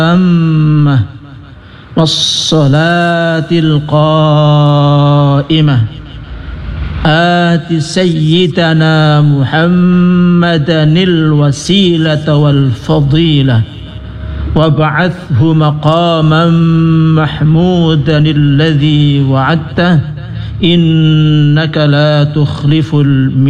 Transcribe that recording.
والصلاة القائمة آت سيدنا محمدا الوسيلة والفضيلة وابعثه مقاما محمودا الذي وعدته إنك لا تخلف الميعاد.